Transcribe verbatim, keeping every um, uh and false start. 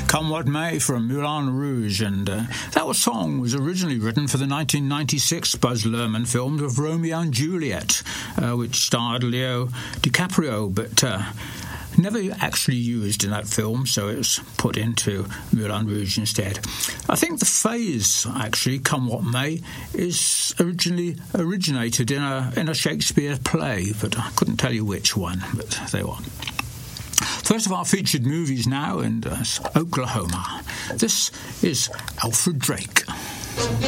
Come What May from Moulin Rouge, and uh, that song was originally written for the nineteen ninety-six Baz Luhrmann film of Romeo and Juliet, uh, which starred Leo DiCaprio, but uh, never actually used in that film, so it was put into Moulin Rouge instead. I think the phrase, actually, Come What May, is originally originated in a, in a Shakespeare play, but I couldn't tell you which one, but there you are. First of our featured movies now, and uh, Oklahoma. This is Alfred Drake.